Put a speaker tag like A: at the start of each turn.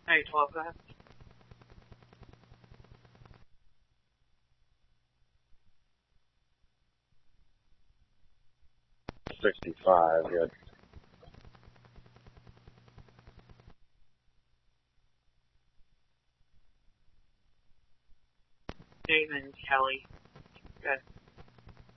A: Hey, 12, go ahead.
B: $65, good.
A: Nathan, Kelly, good.